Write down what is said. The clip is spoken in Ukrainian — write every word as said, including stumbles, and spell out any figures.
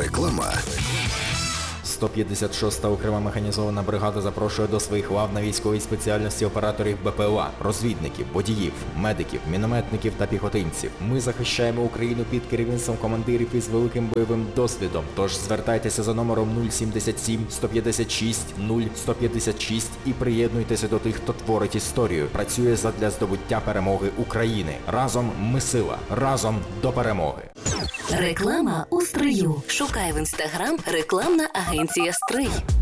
Реклама. сто п'ятдесят шоста окрема механізована бригада запрошує до своїх лав на військовій спеціальності операторів БПЛА, розвідників, водіїв, медиків, мінометників та піхотинців. Ми захищаємо Україну під керівництвом командирів із великим бойовим досвідом. Тож звертайтеся за номером нуль сімдесят сім сто п'ятдесят шість нуль сто п'ятдесят шість і приєднуйтеся до тих, хто творить історію. Працює задля здобуття перемоги України. Разом ми сила. Разом до перемоги. Реклама у стрию. Шукай в інстаграм рекламна агенція «Стрий».